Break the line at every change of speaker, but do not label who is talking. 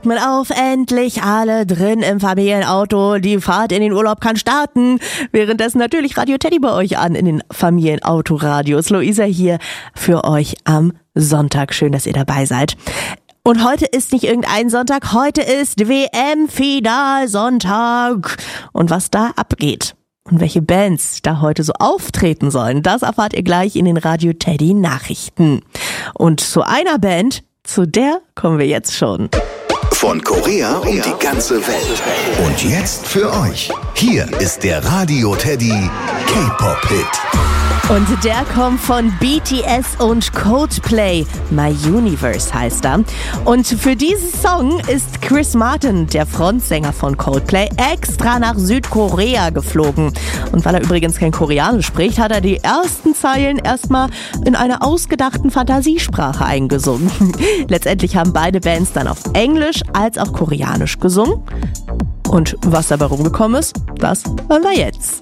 Mal auf, endlich alle drin im Familienauto. Die Fahrt in den Urlaub kann starten. Währenddessen natürlich Radio Teddy bei euch an in den Familienautoradios. Luisa hier für euch am Sonntag. Schön, dass ihr dabei seid. Und heute ist nicht irgendein Sonntag, heute ist WM-Finalsonntag. Und was da abgeht und welche Bands da heute so auftreten sollen, das erfahrt ihr gleich in den Radio Teddy Nachrichten. Und zu einer Band, zu der kommen wir jetzt schon.
Von Korea um die ganze Welt. Und jetzt für euch. Hier ist der Radio Teddy K-Pop-Hit.
Und der kommt von BTS und Coldplay. My Universe heißt er. Und für diesen Song ist Chris Martin, der Frontsänger von Coldplay, extra nach Südkorea geflogen. Und weil er übrigens kein Koreanisch spricht, hat er die ersten Zeilen erstmal in einer ausgedachten Fantasiesprache eingesungen. Letztendlich haben beide Bands dann auf Englisch als auch Koreanisch gesungen. Und was dabei rumgekommen ist, das hören wir jetzt.